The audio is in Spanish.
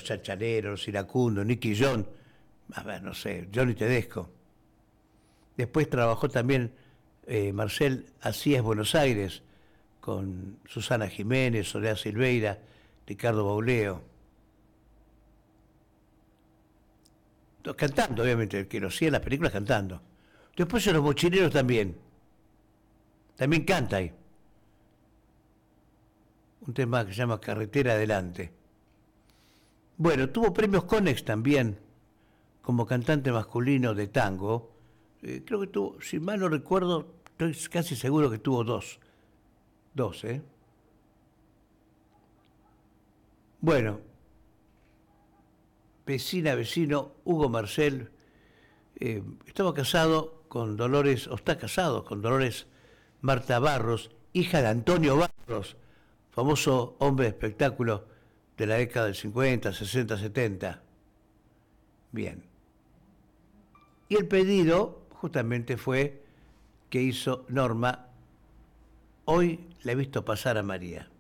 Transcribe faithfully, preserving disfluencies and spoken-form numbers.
Chachareros, Los Iracundos, Nicky John, a ver, no sé, Johnny Tedesco. Después trabajó también eh, Marcel Así es Buenos Aires, con Susana Jiménez, Soledad Silveira, Ricardo Bauleo. Cantando, obviamente, el que lo hacía en las películas cantando. Después en Los Mochileros también. También canta ahí. Un tema que se llama Carretera Adelante. Bueno, tuvo premios Conex también, como cantante masculino de tango. Eh, creo que tuvo, si mal no recuerdo, estoy casi seguro que tuvo dos. Dos, ¿eh? Bueno, vecina, vecino, Hugo Marcel, eh, estaba casado con Dolores, o está casado con Dolores Marta Barros, hija de Antonio Barros, famoso hombre de espectáculo de la década del cincuenta, sesenta, setenta. Bien. Y el pedido justamente fue que hizo Norma, hoy la he visto pasar a María.